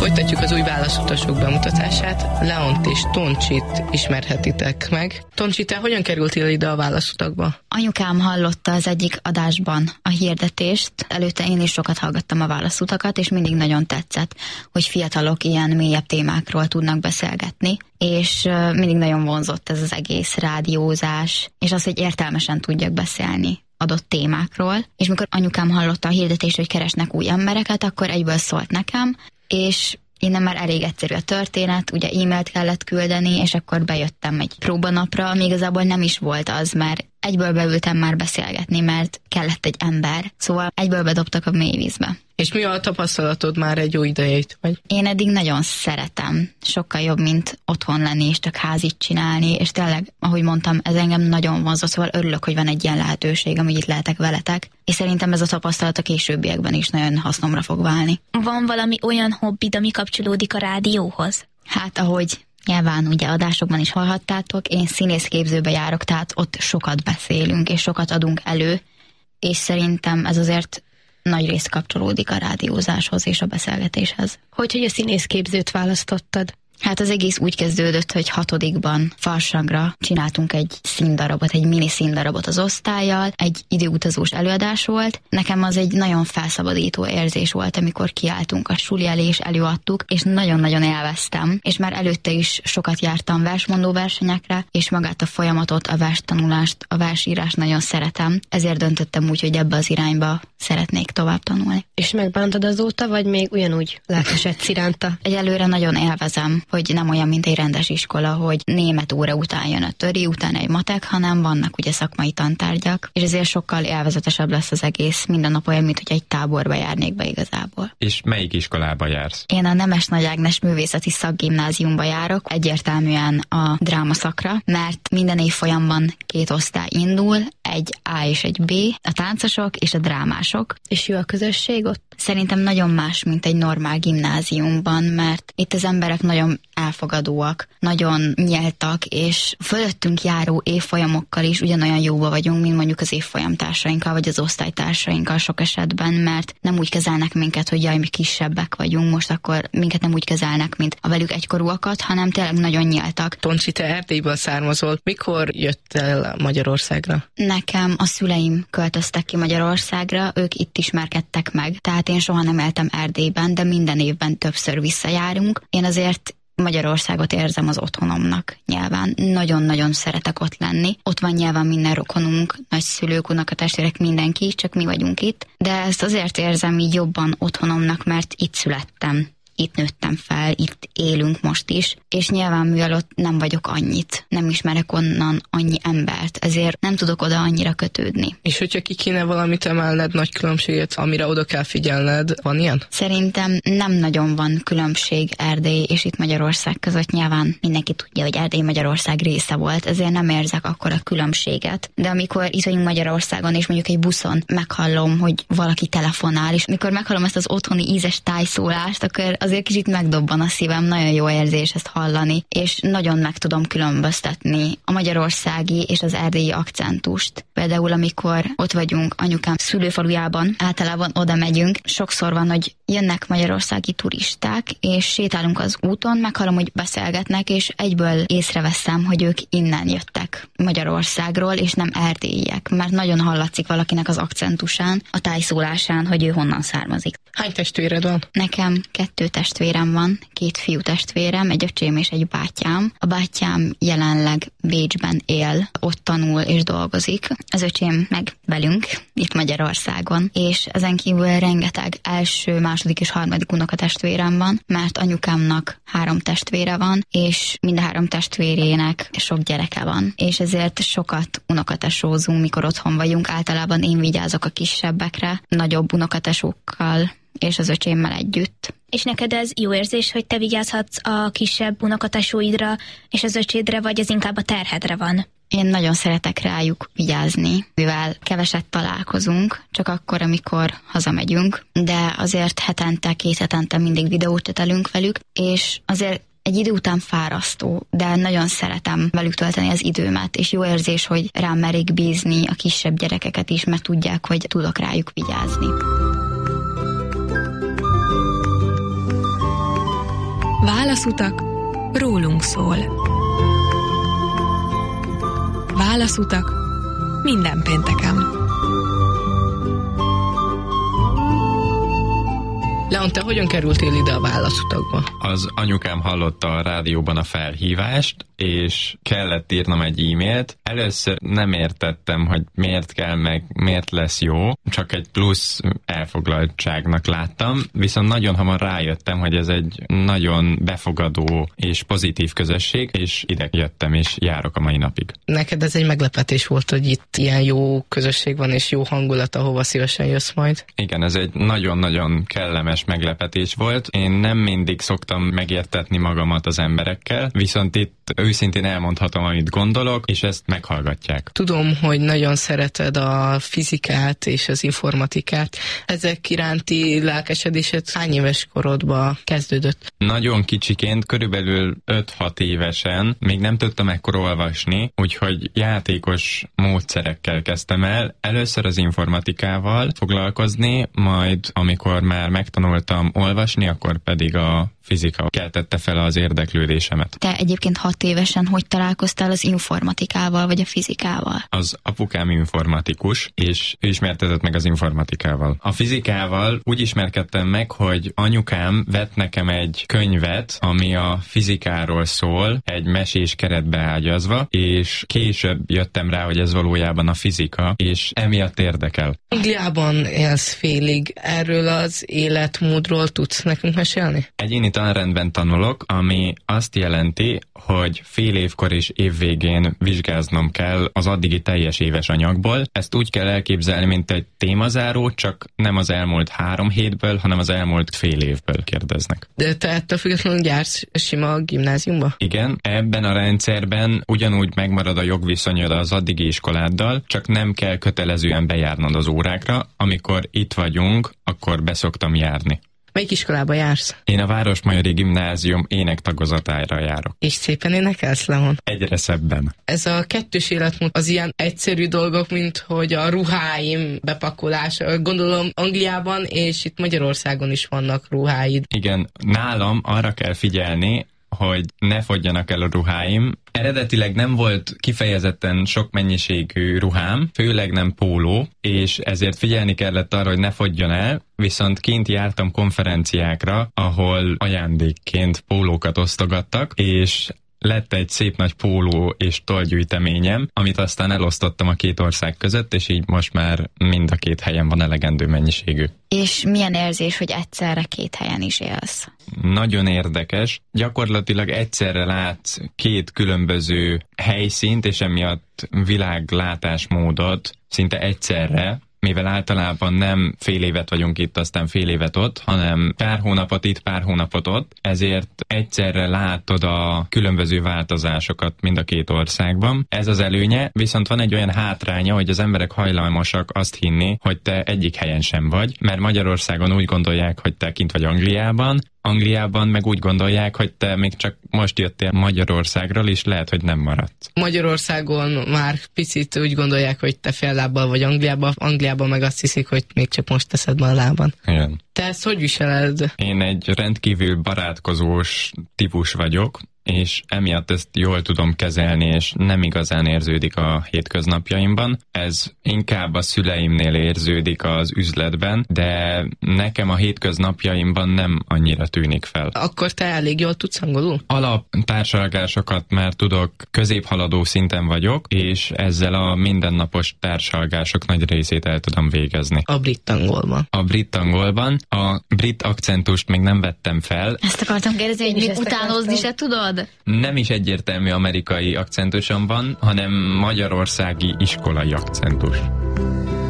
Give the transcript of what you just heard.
Folytatjuk az új válaszutasok bemutatását. Leont és Toncsit ismerhetitek meg. Toncsi, te hogyan kerültél ide a válaszutakba? Anyukám hallotta az egyik adásban a hirdetést. Előtte én is sokat hallgattam a válaszutakat, és mindig nagyon tetszett, hogy fiatalok ilyen mélyebb témákról tudnak beszélgetni, és mindig nagyon vonzott ez az egész rádiózás, és az, hogy értelmesen tudjak beszélni adott témákról. És mikor anyukám hallotta a hirdetést, hogy keresnek új embereket, akkor egyből szólt nekem, és innen már elég egyszerű a történet, ugye e-mailt kellett küldeni, és akkor bejöttem egy próbanapra, ami igazából nem is volt az, mert egyből beültem már beszélgetni, mert kellett egy ember. Szóval egyből bedobtak a mélyvízbe. És mi a tapasztalatod már egy jó idejét vagy? Én eddig nagyon szeretem. Sokkal jobb, mint otthon lenni és csak házit csinálni, és tényleg, ahogy mondtam, ez engem nagyon vonzott, szóval örülök, hogy van egy ilyen lehetőség, hogy itt lehetek veletek, és szerintem ez a tapasztalat a későbbiekben is nagyon hasznomra fog válni. Van valami olyan hobbid, ami kapcsolódik a rádióhoz? Hát, ahogy nyilván ugye adásokban is hallhattátok, én színészképzőbe járok, tehát ott sokat beszélünk, és sokat adunk elő, és szerintem ez azért nagy rész kapcsolódik a rádiózáshoz és a beszélgetéshez. Hogy a színészképzőt választottad? Hát az egész úgy kezdődött, hogy 6-ban Farsangra csináltunk egy színdarabot, egy mini színdarabot az osztállyal, egy időutazós előadás volt. Nekem az egy nagyon felszabadító érzés volt, amikor kiálltunk a suli elé és előadtuk, és nagyon-nagyon élveztem. És már előtte is sokat jártam versmondó versenyekre, és magát a folyamatot, a verstanulást, a versírást nagyon szeretem. Ezért döntöttem úgy, hogy ebbe az irányba szeretnék tovább tanulni. És megbántad azóta, vagy még ugyanúgy lelkesedsz iránta? Egyelőre nagyon élvezem, hogy nem olyan, mint egy rendes iskola, hogy német óra után jön a töri, utána egy matek, hanem vannak ugye szakmai tantárgyak, és ezért sokkal élvezetesebb lesz az egész, minden nap olyan, mint hogy egy táborba járnék be igazából. És melyik iskolába jársz? Én a Nemes Nagy Ágnes Művészeti Szakgimnáziumba járok, egyértelműen a drámaszakra, mert minden évfolyamban 2 osztály indul, egy A és egy B, a táncosok és a drámások. És jó a közösség ott? Szerintem nagyon más, mint egy normál gimnáziumban, mert itt az emberek nagyon elfogadóak, nagyon nyíltak, és fölöttünk járó évfolyamokkal is ugyanolyan jóba vagyunk, mint mondjuk az évfolyamtársainkkal, vagy az osztálytársainkkal sok esetben, mert nem úgy kezelnek minket, hogy jaj, mi kisebbek vagyunk, most akkor minket nem úgy kezelnek, mint a velük egykorúakat, hanem tényleg nagyon nyíltak. Toncsi, te Erdélyből származol. Mikor jöttél Magyarországra? Nekem a szüleim költöztek ki Magyarországra, ők itt ismerkedtek meg, tehát én soha nem éltem Erdélyben, de minden évben többször visszajárunk. Én azért Magyarországot érzem az otthonomnak nyilván. Nagyon-nagyon szeretek ott lenni. Ott van nyilván minden rokonunk, nagyszülők, unokatestvérek, mindenki, csak mi vagyunk itt. De ezt azért érzem így jobban otthonomnak, mert itt születtem. Itt nőttem fel, itt élünk most is, és nyilván mivel ott nem vagyok annyit, nem ismerek onnan annyi embert, ezért nem tudok oda annyira kötődni. És hogyha ki kéne valamit emelned, nagy különbséget, amire oda kell figyelned, van ilyen? Szerintem nem nagyon van különbség Erdély és itt Magyarország között, nyilván mindenki tudja, hogy Erdély Magyarország része volt, ezért nem érzek akkora különbséget. De amikor itt vagyunk Magyarországon, és mondjuk egy buszon meghallom, hogy valaki telefonál, és mikor meghallom ezt az otthoni ízes tájszólást, akkor azért kicsit megdobban a szívem, nagyon jó érzés ezt hallani, és nagyon meg tudom különböztetni a magyarországi és az erdélyi akcentust. Például amikor ott vagyunk anyukám szülőfalujában, általában oda megyünk, sokszor van, hogy jönnek magyarországi turisták, és sétálunk az úton, meghallom, hogy beszélgetnek, és egyből észreveszem, hogy ők innen jöttek Magyarországról, és nem erdélyiek, mert nagyon hallatszik valakinek az akcentusán, a tájszólásán, hogy ő honnan származik. Hány testvéred van? Nekem 2 testvérem van, 2 fiú testvérem, egy öcsém és egy bátyám. A bátyám jelenleg Bécsben él, ott tanul és dolgozik. Az öcsém meg velünk, itt Magyarországon, és ezen kívül rengeteg első, második és harmadik unokatestvérem van, mert anyukámnak 3 testvére van, és mind a 3 testvérének sok gyereke van, és ezért sokat unokatesózunk, mikor otthon vagyunk. Általában én vigyázok a kisebbekre, nagyobb unokatesókkal és az öcsémmel együtt. És neked ez jó érzés, hogy te vigyázhatsz a kisebb unokatesóidra és az öcsédre, vagy ez inkább a terhedre van? Én nagyon szeretek rájuk vigyázni, mivel keveset találkozunk, csak akkor, amikor hazamegyünk, de azért hetente, 2 hetente mindig videót csetelünk velük, és azért egy idő után fárasztó, de nagyon szeretem velük tölteni az időmet, és jó érzés, hogy rám merik bízni a kisebb gyerekeket is, mert tudják, hogy tudok rájuk vigyázni. Válaszutak rólunk szól. Válaszutak minden pénteken. Leon, te hogyan kerültél ide a válaszutakba? Az anyukám hallotta a rádióban a felhívást, és kellett írnom egy e-mailt. Először nem értettem, hogy miért kell, meg miért lesz jó, csak egy plusz elfoglaltságnak láttam, viszont nagyon hamar rájöttem, hogy ez egy nagyon befogadó és pozitív közösség, és ide jöttem, és járok a mai napig. Neked ez egy meglepetés volt, hogy itt ilyen jó közösség van, és jó hangulat, ahova szívesen jössz majd? Igen, ez egy nagyon-nagyon kellemes meglepetés volt. Én nem mindig szoktam megértetni magamat az emberekkel, viszont itt őszintén elmondhatom, amit gondolok, és ezt meghallgatják. Tudom, hogy nagyon szereted a fizikát és az informatikát. Ezek iránti lelkesedésed hány éves korodban kezdődött? Nagyon kicsiként, körülbelül 5-6 évesen még nem tudtam ekkor olvasni, úgyhogy játékos módszerekkel kezdtem el. Először az informatikával foglalkozni, majd amikor már megtanultam olvasni, akkor pedig a fizika keltette fel az érdeklődésemet. Te egyébként 6 évesen hogy találkoztál az informatikával, vagy a fizikával? Az apukám informatikus, és ő ismertetett meg az informatikával. A fizikával úgy ismerkedtem meg, hogy anyukám vett nekem egy könyvet, ami a fizikáról szól, egy mesés keretbe ágyazva, és később jöttem rá, hogy ez valójában a fizika, és emiatt érdekel. Angliában élsz félig. Erről az életmódról tudsz nekünk mesélni? Egyéni tanrendben tanulok, ami azt jelenti, hogy fél évkor és évvégén vizsgáznom kell az addigi teljes éves anyagból. Ezt úgy kell elképzelni, mint egy témazáró, csak nem az elmúlt 3 hétből, hanem az elmúlt fél évből kérdeznek. De te ettől függetlenül jársz sima gimnáziumba? Igen, ebben a rendszerben ugyanúgy megmarad a jogviszonyod az addigi iskoláddal, csak nem kell kötelezően bejárnod az órákra. Amikor itt vagyunk, akkor beszoktam járni. Melyik iskolába jársz? Én a Városmajori Gimnázium énektagozatára járok. És szépen énekelsz, Leon? Egyre szebben. Ez a kettős életmód az ilyen egyszerű dolgok, mint hogy a ruháim bepakolása. Gondolom Angliában és itt Magyarországon is vannak ruháid. Igen, nálam arra kell figyelni, hogy ne fogjanak el a ruháim. Eredetileg nem volt kifejezetten sok mennyiségű ruhám, főleg nem póló, és ezért figyelni kellett arra, hogy ne fogjon el, viszont kint jártam konferenciákra, ahol ajándékként pólókat osztogattak, és lett egy szép nagy póló és tollgyűjteményem, amit aztán elosztottam a 2 ország között, és így most már mind a 2 helyen van elegendő mennyiségű. És milyen érzés, hogy egyszerre 2 helyen is élsz? Nagyon érdekes. Gyakorlatilag egyszerre látsz 2 különböző helyszínt, és emiatt világlátásmódot szinte egyszerre, mivel általában nem fél évet vagyunk itt, aztán fél évet ott, hanem pár hónapot itt, pár hónapot ott, ezért egyszerre látod a különböző változásokat mind a 2 országban. Ez az előnye, viszont van egy olyan hátránya, hogy az emberek hajlamosak azt hinni, hogy te egyik helyen sem vagy, mert Magyarországon úgy gondolják, hogy te kint vagy Angliában meg úgy gondolják, hogy te még csak most jöttél Magyarországról, és lehet, hogy nem maradsz. Magyarországon már picit úgy gondolják, hogy te fél lábbal vagy Angliában meg azt hiszik, hogy még csak most teszed be a lábad. Igen. Te ezt hogy viseled? Én egy rendkívül barátkozós típus vagyok, és emiatt ezt jól tudom kezelni, és nem igazán érződik a hétköznapjaimban. Ez inkább a szüleimnél érződik az üzletben, de nekem a hétköznapjaimban nem annyira tűnik fel. Akkor te elég jól tudsz angolul? Alaptársalgásokat már tudok, középhaladó szinten vagyok, és ezzel a mindennapos társalgások nagy részét el tudom végezni. A brit angolban? A brit angolban. A brit akcentust még nem vettem fel. Ezt akartam kérdezni, hogy még utánozni se tudod? Nem is egyértelmű amerikai akcentusom van, hanem magyarországi iskolai akcentus.